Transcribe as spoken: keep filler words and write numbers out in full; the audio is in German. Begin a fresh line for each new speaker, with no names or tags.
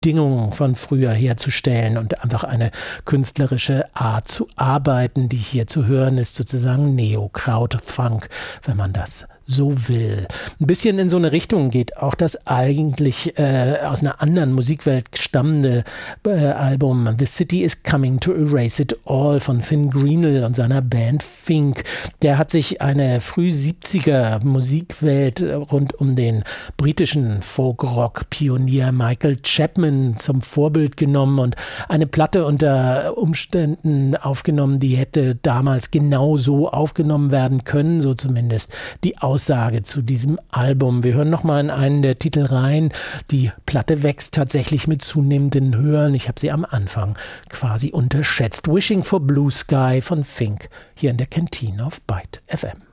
Bedingungen von früher herzustellen und einfach eine künstlerische Art zu arbeiten, die hier zu hören ist, sozusagen Neo-Kraut-Funk, wenn man das so will. Ein bisschen in so eine Richtung geht auch das eigentlich äh, aus einer anderen Musikwelt stammende äh, Album The City is Coming to Erase It All von Finn Greenell und seiner Band Fink. Der hat sich eine früh-siebziger Musikwelt rund um den britischen Folk-Rock-Pionier Michael Chapman zum Vorbild genommen und eine Platte unter Umständen aufgenommen, die hätte damals genau so aufgenommen werden können, so zumindest die Aussage zu diesem Album. Wir hören nochmal in einen der Titel rein. Die Platte wächst tatsächlich mit zunehmenden Hören. Ich habe sie am Anfang quasi unterschätzt. Wishing for Blue Sky von Fink hier in der Kantine auf Byte F M.